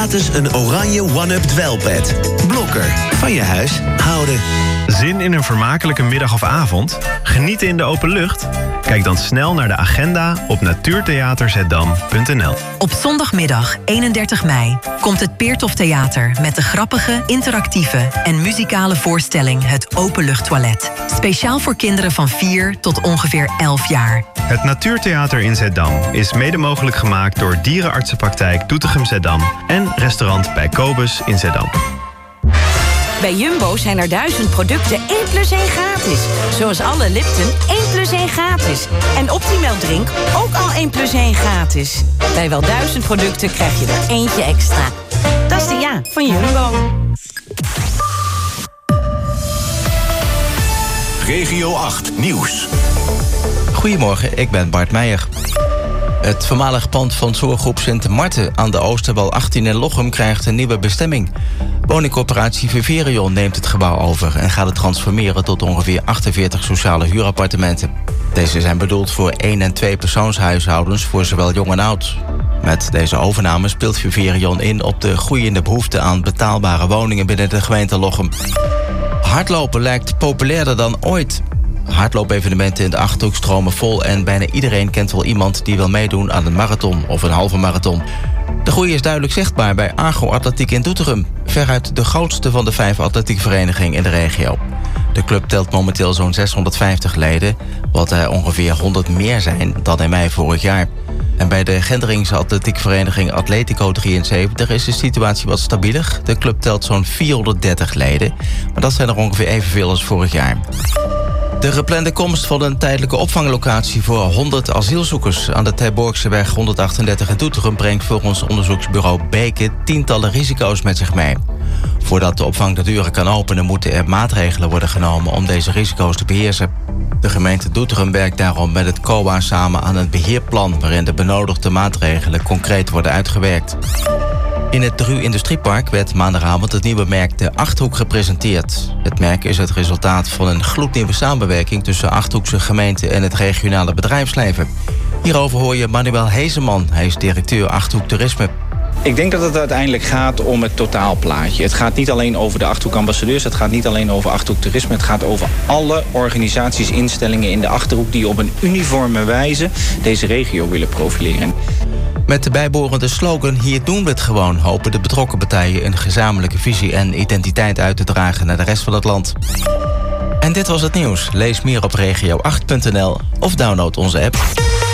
gratis een oranje one-up dwelpad. Blokker. Van je huis houden. Zin in een vermakelijke middag of avond? Genieten in de open lucht? Kijk dan snel naar de agenda op natuurtheaterzeddam.nl. Op zondagmiddag 31 mei komt het Peertof Theater met de grappige, interactieve en muzikale voorstelling Het Openluchttoilet. Speciaal voor kinderen van 4 tot ongeveer 11 jaar. Het Natuurtheater in Zeddam is mede mogelijk gemaakt door Dierenartsenpraktijk Doetinchem-Zeddam en restaurant Bij Kobus in Zeddam. Bij Jumbo zijn er 1000 producten 1+1 gratis. Zoals alle Lipton 1+1 gratis. En Optimal Drink ook al 1+1 gratis. Bij wel 1000 producten krijg je er eentje extra. Dat is de ja van Jumbo. Regio 8 Nieuws. Goedemorgen, ik ben Bart Meijer. Het voormalig pand van zorggroep Sint Marten aan de Oosterwal 18 in Lochem krijgt een nieuwe bestemming. Woningcorporatie Viverion neemt het gebouw over en gaat het transformeren tot ongeveer 48 sociale huurappartementen. Deze zijn bedoeld voor 1- en 2-persoonshuishoudens voor zowel jong en oud. Met deze overname speelt Viverion in op de groeiende behoefte aan betaalbare woningen binnen de gemeente Lochem. Hardlopen lijkt populairder dan ooit. Hardloopevenementen in de Achterhoek stromen vol en bijna iedereen kent wel iemand die wil meedoen aan een marathon of een halve marathon. De groei is duidelijk zichtbaar bij Argo Atletiek in Doetinchem, veruit de grootste van de 5 atletiekverenigingen in de regio. De club telt momenteel zo'n 650 leden, wat er ongeveer 100 meer zijn dan in mei vorig jaar. En bij de Genteringse atletiekvereniging Atletico 73 is de situatie wat stabieler. De club telt zo'n 430 leden, maar dat zijn er ongeveer evenveel als vorig jaar. De geplande komst van een tijdelijke opvanglocatie voor 100 asielzoekers aan de Terborgseweg 138 in Doetinchem brengt volgens onderzoeksbureau Beke tientallen risico's met zich mee. Voordat de opvang de deuren kan openen, moeten er maatregelen worden genomen om deze risico's te beheersen. De gemeente Doetinchem werkt daarom met het COA samen aan een beheerplan waarin de benodigde maatregelen concreet worden uitgewerkt. In het Dru Industriepark werd maandagavond het nieuwe merk De Achterhoek gepresenteerd. Het merk is het resultaat van een gloednieuwe samenwerking tussen Achterhoekse gemeente en het regionale bedrijfsleven. Hierover hoor je Manuel Hezeman, hij is directeur Achterhoek Toerisme. Ik denk dat het uiteindelijk gaat om het totaalplaatje. Het gaat niet alleen over de Achterhoek ambassadeurs, het gaat niet alleen over Achterhoek Toerisme. Het gaat over alle organisaties, instellingen in de Achterhoek die op een uniforme wijze deze regio willen profileren. Met de bijbehorende slogan Hier doen we het gewoon hopen de betrokken partijen een gezamenlijke visie en identiteit uit te dragen naar de rest van het land. En dit was het nieuws. Lees meer op regio8.nl of download onze app.